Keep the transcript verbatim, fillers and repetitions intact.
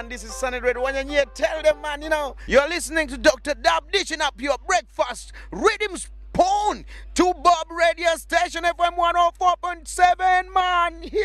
And this is Sunny Red One, and you tell them, man, you know, you're listening to Doctor Dab dishing up your breakfast rhythm spoon to Bob Radio Station F M one oh four point seven, man.